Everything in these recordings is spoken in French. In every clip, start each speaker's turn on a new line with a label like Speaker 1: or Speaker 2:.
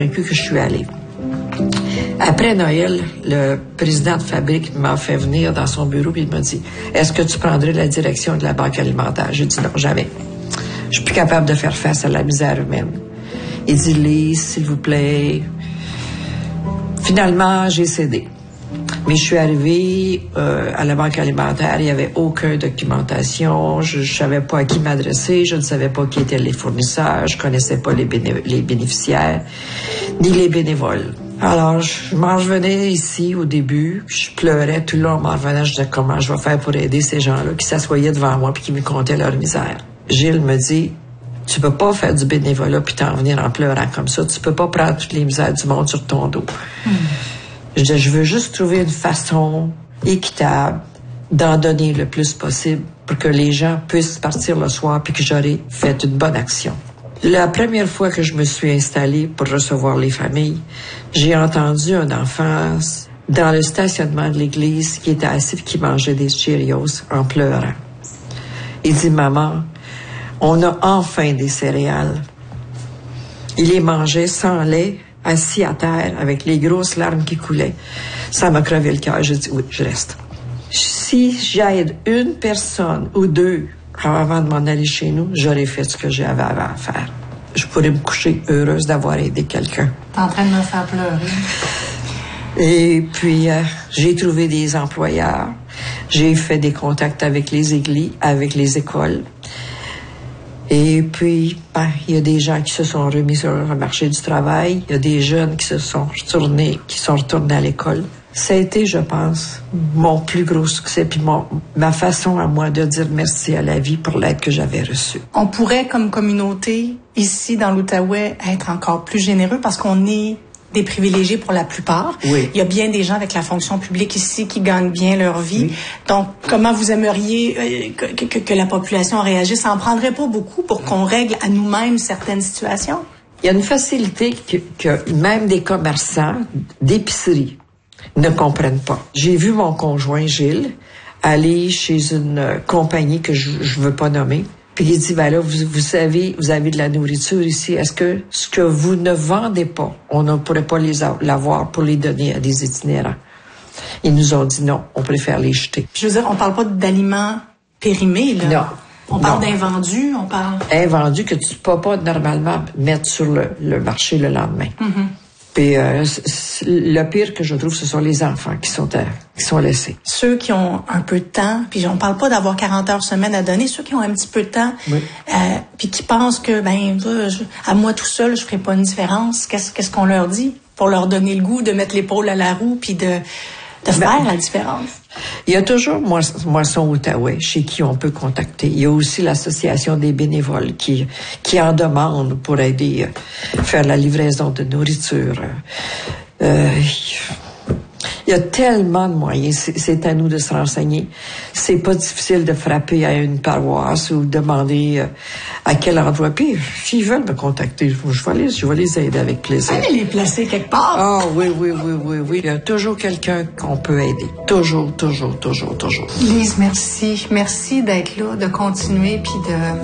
Speaker 1: Que je suis allée. Après Noël, le président de fabrique m'a fait venir dans son bureau et il m'a dit « Est-ce que tu prendrais la direction de la banque alimentaire? » J'ai dit « Non, jamais. Je suis plus capable de faire face à la misère humaine. » Il dit « Lise, s'il vous plaît. » Finalement, j'ai cédé. Mais je suis arrivée à la banque alimentaire, il n'y avait aucune documentation, je ne savais pas à qui m'adresser, je ne savais pas qui étaient les fournisseurs, je ne connaissais pas les bénéficiaires, ni les bénévoles. Alors, je m'en revenais ici au début, je pleurais tout le long en m'en revenant, je disais comment je vais faire pour aider ces gens-là qui s'assoyaient devant moi puis qui me contaient leur misère. Gilles me dit, tu peux pas faire du bénévolat puis t'en venir en pleurant comme ça, tu peux pas prendre toutes les misères du monde sur ton dos. Je dis, je veux juste trouver une façon équitable d'en donner le plus possible pour que les gens puissent partir le soir puis que j'aurai fait une bonne action. La première fois que je me suis installée pour recevoir les familles, j'ai entendu un enfant dans le stationnement de l'église qui était assis et qui mangeait des Cheerios en pleurant. Il dit, maman, on a enfin des céréales. Il les mangeait sans lait, assis à terre, avec les grosses larmes qui coulaient. Ça m'a crevé le cœur. J'ai dit, oui, je reste. Si j'aide une personne ou deux avant de m'en aller chez nous, j'aurais fait ce que j'avais à faire. Je pourrais me coucher heureuse d'avoir aidé quelqu'un.
Speaker 2: T'es en train de me faire pleurer.
Speaker 1: Et puis, j'ai trouvé des employeurs. J'ai fait des contacts avec les églises, avec les écoles. Et puis, il y a des gens qui se sont remis sur le marché du travail. Il y a des jeunes qui sont retournés à l'école. Ça a été, je pense, mon plus gros succès, puis ma façon à moi de dire merci à la vie pour l'aide que j'avais reçue.
Speaker 2: On pourrait, comme communauté, ici dans l'Outaouais, être encore plus généreux parce qu'on est des privilégiés pour la plupart.
Speaker 1: Oui.
Speaker 2: Il y a bien des gens avec la fonction publique ici qui gagnent bien leur vie. Oui. Donc, comment vous aimeriez que la population réagisse? Ça en prendrait pas beaucoup pour qu'on règle à nous-mêmes certaines situations?
Speaker 1: Il y a une facilité que même des commerçants d'épicerie ne comprennent pas. J'ai vu mon conjoint Gilles aller chez une compagnie que je veux pas nommer. Puis il dit, ben là, vous savez, vous avez de la nourriture ici. Est-ce que ce que vous ne vendez pas, on ne pourrait pas l'avoir pour les donner à des itinérants? Ils nous ont dit non, on préfère les jeter.
Speaker 2: Je veux dire, on parle pas d'aliments périmés, là.
Speaker 1: Non.
Speaker 2: On parle d'invendus, on parle...
Speaker 1: Invendus que tu peux pas normalement mettre sur le marché le lendemain. Mm-hmm. Puis le pire que je trouve, ce sont les enfants qui sont laissés.
Speaker 2: Ceux qui ont un peu de temps, puis on parle pas d'avoir 40 heures semaine à donner, ceux qui ont un petit peu de temps, oui. Puis qui pensent que, à moi tout seul, je ferai pas une différence. Qu'est-ce qu'on leur dit pour leur donner le goût de mettre l'épaule à la roue puis de faire la différence?
Speaker 1: Il y a toujours Moisson Outaouais chez qui on peut contacter. Il y a aussi l'association des bénévoles qui en demandent pour aider faire la livraison de nourriture. Il y a tellement de moyens. C'est à nous de se renseigner. C'est pas difficile de frapper à une paroisse ou demander à quel endroit. Puis, s'ils veulent me contacter, je vais les aider avec plaisir.
Speaker 2: Allez les placer quelque part.
Speaker 1: Ah, oui. Il y a toujours quelqu'un qu'on peut aider. Toujours.
Speaker 2: Lise, merci. Merci d'être là, de continuer, puis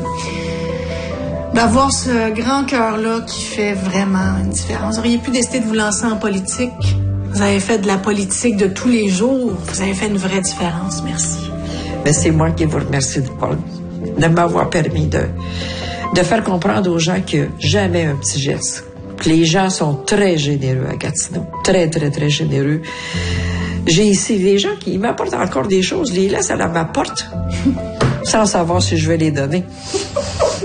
Speaker 2: d'avoir ce grand cœur-là qui fait vraiment une différence. Vous auriez pu décider de vous lancer en politique. Vous avez fait de la politique de tous les jours. Vous avez fait une vraie différence. Merci.
Speaker 1: Mais c'est moi qui vous remercie de m'avoir permis de faire comprendre aux gens que jamais un petit geste. Que les gens sont très généreux à Gatineau. Très, très, très généreux. J'ai ici des gens qui m'apportent encore des choses. Les laissent à ma porte sans savoir si je vais les donner.